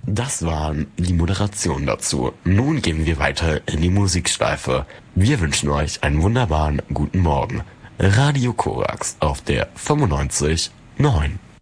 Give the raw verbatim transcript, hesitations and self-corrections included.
Das waren die Moderationen dazu. Nun gehen wir weiter in die Musikschleife. Wir wünschen euch einen wunderbaren guten Morgen. Radio Korax auf der fünfundneunzig Komma neun.